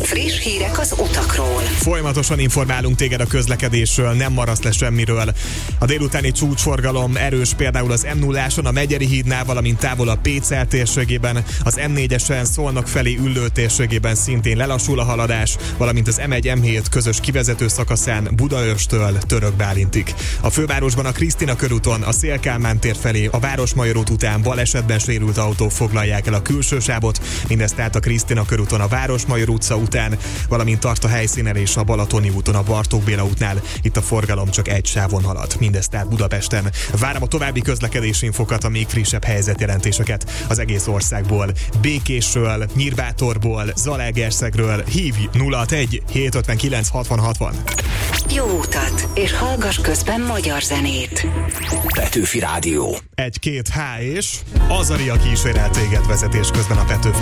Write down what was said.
Friss hírek az utakról. Folyamatosan informálunk téged a közlekedésről, nem maradsz le semmiről. A délutáni csúcsforgalom erős például az M0-áson, a Megyeri hídnál, valamint távol a Pécel térségében, az M4-esen Szolnok felé Üllő térségében szintén lelassul a haladás, valamint az M1-M7 közös kivezető szakaszán Budaörstől Törökbálintig. A fővárosban a Krisztina körúton, a Széll-Kálmán tér felé, a Városmajor út után balesetben sérült autók foglalják el a külső sávot, mindezt tehát a Krisztina körúton a Városmajor utca után, valamint tart a helyszínen és a Balatoni úton a Bartók Béla útnál. Itt a forgalom csak egy sávon halad. Mindezt tehát Budapesten. Várom a további közlekedési infokat, a még frissebb helyzetjelentéseket az egész országból. Békésről, Nyírbátorból, Zalaegerszegről. Hívj 061 759 60 60. Jó utat, és hallgass közben magyar zenét. Petőfi Rádió. 1-2 H és Azaria kísérel téged vezetés közben a Petőfi